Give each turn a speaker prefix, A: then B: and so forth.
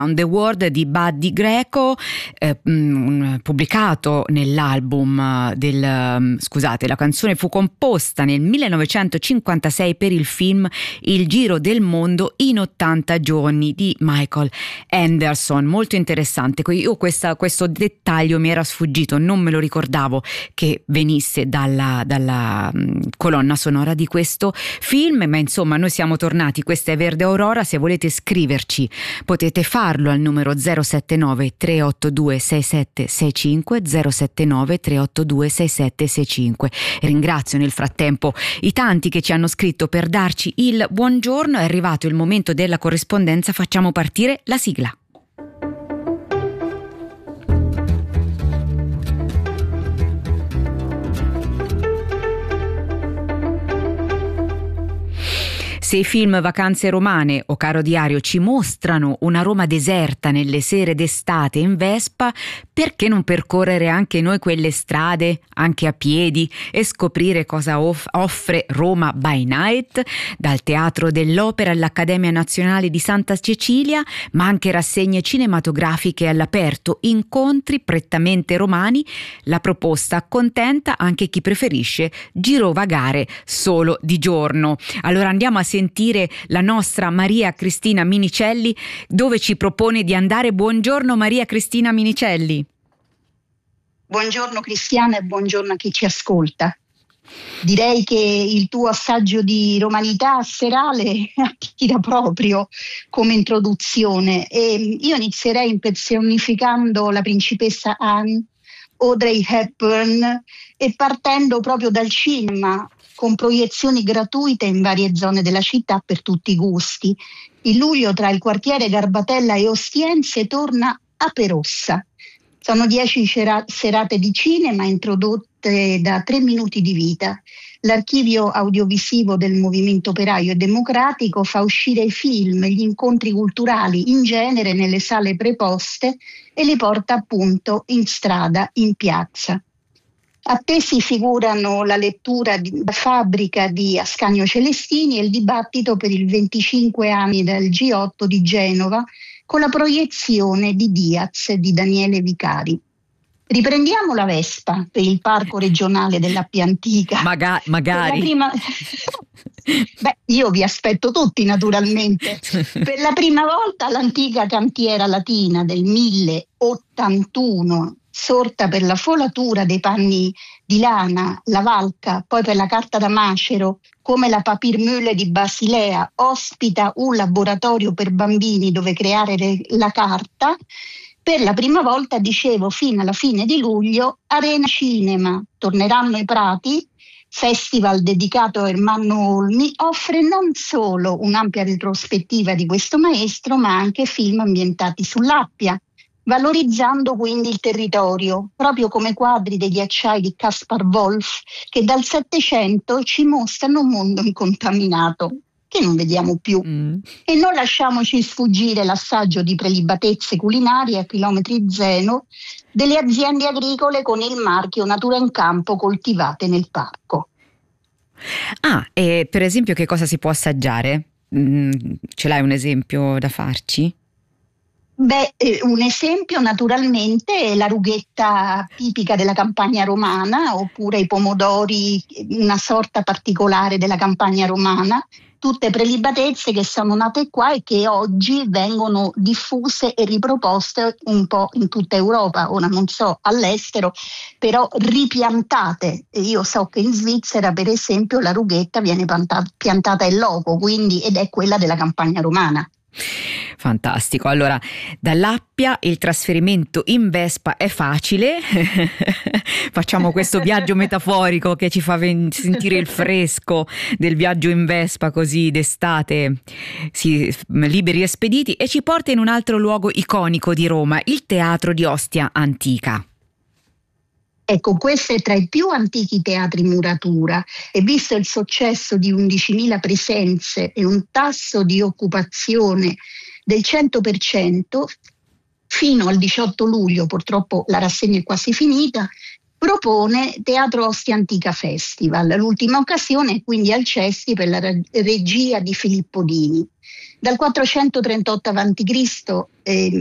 A: On the World di Buddy Greco, pubblicato nell'album la canzone fu composta nel 1956 per il film Il giro del mondo in 80 giorni di Michael Anderson. Molto interessante. Io questo dettaglio mi era sfuggito, non me lo ricordavo che venisse dalla colonna sonora di questo film, ma insomma noi siamo tornati. Questa è Verde Aurora. Se volete scriverci potete farlo al numero 079 382 6765, 079 382 6765. Ringrazio nel frattempo i tanti che ci hanno scritto per darci il buongiorno. È arrivato il momento della corrispondenza, facciamo partire la sigla. Se i film Vacanze romane o Caro diario ci mostrano una Roma deserta nelle sere d'estate in Vespa, perché non percorrere anche noi quelle strade, anche a piedi, e scoprire cosa offre Roma by Night? Dal Teatro dell'Opera all'Accademia Nazionale di Santa Cecilia, ma anche rassegne cinematografiche all'aperto, incontri prettamente romani. La proposta accontenta anche chi preferisce girovagare solo di giorno. Allora andiamo a sentire la nostra Maria Cristina Minicelli, dove ci propone di andare. Buongiorno Maria Cristina Minicelli.
B: Buongiorno Cristiana e buongiorno a chi ci ascolta. Direi che il tuo assaggio di romanità serale attira proprio come introduzione, e io inizierei impersonificando la principessa Anne, Audrey Hepburn, e partendo proprio dal cinema, con proiezioni gratuite in varie zone della città per tutti i gusti. In luglio tra il quartiere Garbatella e Ostiense torna Aperossa. Sono 10 serate di cinema introdotte da 3 minuti di vita. L'archivio audiovisivo del Movimento Operaio e Democratico fa uscire i film e gli incontri culturali in genere nelle sale preposte e li porta appunto in strada, in piazza. A te si figurano la lettura di Fabbrica di Ascanio Celestini e il dibattito per il 25 anni del G8 di Genova con la proiezione di Diaz di Daniele Vicari. Riprendiamo la Vespa per il Parco Regionale dell'Appia Antica.
A: Magari.
B: Io vi aspetto tutti naturalmente. Per la prima volta l'antica cantiera latina del 1081, sorta per la folatura dei panni di lana, la valca, poi per la carta da macero, come la Papiermühle di Basilea, ospita un laboratorio per bambini dove creare la carta. Per la prima volta, dicevo, fino alla fine di luglio, Arena Cinema, torneranno i Prati, festival dedicato a Ermanno Olmi, offre non solo un'ampia retrospettiva di questo maestro, ma anche film ambientati sull'Appia, valorizzando quindi il territorio, proprio come quadri degli acciai di Caspar Wolf, che dal Settecento ci mostrano un mondo incontaminato, che non vediamo più. E non lasciamoci sfuggire l'assaggio di prelibatezze culinarie a chilometri zero delle aziende agricole con il marchio Natura in Campo coltivate nel parco.
A: E per esempio che cosa si può assaggiare? Ce l'hai un esempio da farci?
B: Un esempio naturalmente è la rughetta tipica della campagna romana, oppure i pomodori, una sorta particolare della campagna romana, tutte prelibatezze che sono nate qua e che oggi vengono diffuse e riproposte un po' in tutta Europa, ora non so all'estero, però ripiantate. Io so che in Svizzera per esempio la rughetta viene piantata in loco, ed è quella della campagna romana.
A: Fantastico. Allora, dall'Appia il trasferimento in Vespa è facile. Facciamo questo viaggio metaforico che ci fa sentire il fresco del viaggio in Vespa, così d'estate, liberi e spediti, e ci porta in un altro luogo iconico di Roma, il Teatro di Ostia Antica.
B: Ecco, questo è tra i più antichi teatri in muratura e visto il successo di 11.000 presenze e un tasso di occupazione del 100%, fino al 18 luglio, purtroppo la rassegna è quasi finita, propone Teatro Ostia Antica Festival. L'ultima occasione è quindi al Cesti per la regia di Filippo Dini. Dal 438 a.C.